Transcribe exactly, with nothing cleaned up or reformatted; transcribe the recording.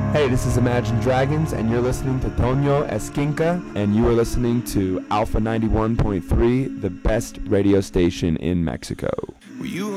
Hey, this is Imagine Dragons, and you're listening to Toño Esquinca, and you are listening to Alpha ninety-one point three, the best radio station in Mexico. Were you